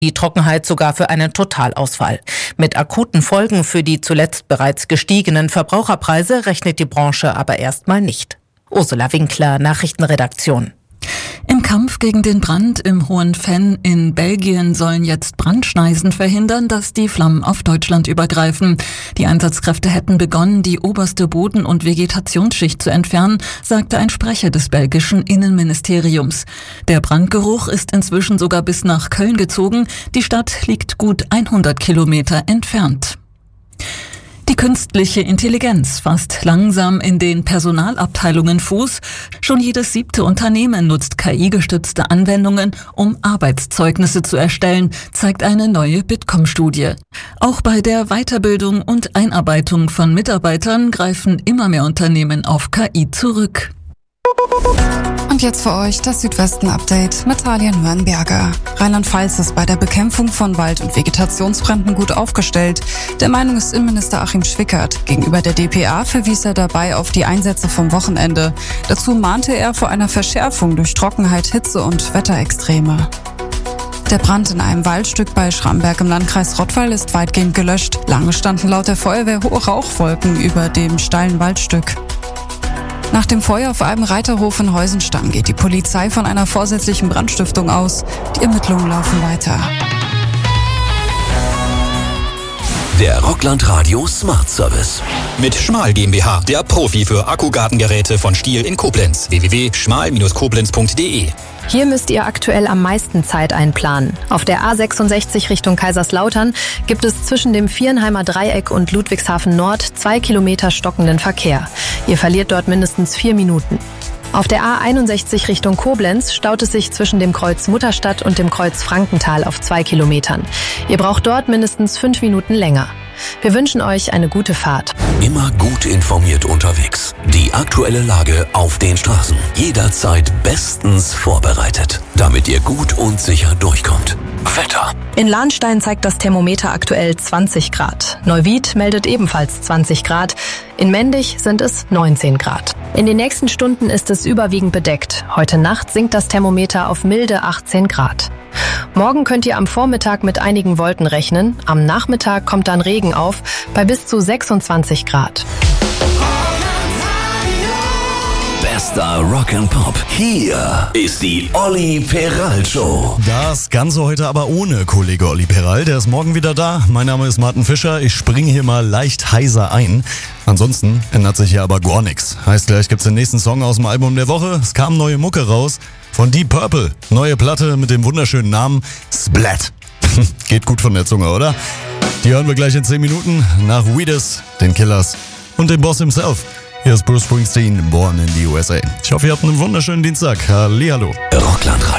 Die Trockenheit sogar für einen Totalausfall. Mit akuten Folgen für die zuletzt bereits gestiegenen Verbraucherpreise rechnet die Branche aber erstmal nicht. Ursula Winkler, Nachrichtenredaktion. Im Kampf gegen den Brand im Hohen Venn in Belgien sollen jetzt Brandschneisen verhindern, dass die Flammen auf Deutschland übergreifen. Die Einsatzkräfte hätten begonnen, die oberste Boden- und Vegetationsschicht zu entfernen, sagte ein Sprecher des belgischen Innenministeriums. Der Brandgeruch ist inzwischen sogar bis nach Köln gezogen. Die Stadt liegt gut 100 Kilometer entfernt. Die künstliche Intelligenz fasst langsam in den Personalabteilungen Fuß. Schon jedes 7. Unternehmen nutzt KI-gestützte Anwendungen, um Arbeitszeugnisse zu erstellen, zeigt eine neue Bitkom-Studie. Auch bei der Weiterbildung und Einarbeitung von Mitarbeitern greifen immer mehr Unternehmen auf KI zurück. Und jetzt für euch das Südwesten-Update mit Talia Nürnberger. Rheinland-Pfalz ist bei der Bekämpfung von Wald- und Vegetationsbränden gut aufgestellt. Der Meinung ist Innenminister Achim Schwickert. Gegenüber der dpa verwies er dabei auf die Einsätze vom Wochenende. Dazu mahnte er vor einer Verschärfung durch Trockenheit, Hitze und Wetterextreme. Der Brand in einem Waldstück bei Schramberg im Landkreis Rottweil ist weitgehend gelöscht. Lange standen laut der Feuerwehr hohe Rauchwolken über dem steilen Waldstück. Nach dem Feuer auf einem Reiterhof in Heusenstamm geht die Polizei von einer vorsätzlichen Brandstiftung aus. Die Ermittlungen laufen weiter. Der Rockland Radio Smart Service. Mit Schmal GmbH, der Profi für Akkugartengeräte von Stihl in Koblenz. www.schmal-koblenz.de. Hier müsst ihr aktuell am meisten Zeit einplanen. Auf der A66 Richtung Kaiserslautern gibt es zwischen dem Vierenheimer Dreieck und Ludwigshafen Nord 2 Kilometer stockenden Verkehr. Ihr verliert dort mindestens 4 Minuten. Auf der A61 Richtung Koblenz staut es sich zwischen dem Kreuz Mutterstadt und dem Kreuz Frankenthal auf 2 Kilometern. Ihr braucht dort mindestens 5 Minuten länger. Wir wünschen euch eine gute Fahrt. Immer gut informiert unterwegs. Die aktuelle Lage auf den Straßen. Jederzeit bestens vorbereitet, damit ihr gut und sicher durchkommt. Wetter. In Lahnstein zeigt das Thermometer aktuell 20 Grad. Neuwied meldet ebenfalls 20 Grad. In Mendig sind es 19 Grad. In den nächsten Stunden ist es überwiegend bedeckt. Heute Nacht sinkt das Thermometer auf milde 18 Grad. Morgen könnt ihr am Vormittag mit einigen Wolken rechnen. Am Nachmittag kommt dann Regen auf bei bis zu 26 Grad. Bester Rock'n'Pop. Hier ist die Olli Peral Show. Das Ganze heute aber ohne Kollege Olli Peral. Der ist morgen wieder da. Mein Name ist Martin Fischer. Ich springe hier mal leicht heiser ein. Ansonsten ändert sich hier aber gar nichts. Heißt, gleich gibt's den nächsten Song aus dem Album der Woche. Es kam neue Mucke raus von Deep Purple. Neue Platte mit dem wunderschönen Namen Splat. Geht gut von der Zunge, oder? Die hören wir gleich in 10 Minuten nach Weedus, den Killers und dem Boss himself. Hier ist Bruce Springsteen, Born in the USA. Ich hoffe, ihr habt einen wunderschönen Dienstag. Hallihallo. Rockland Radio.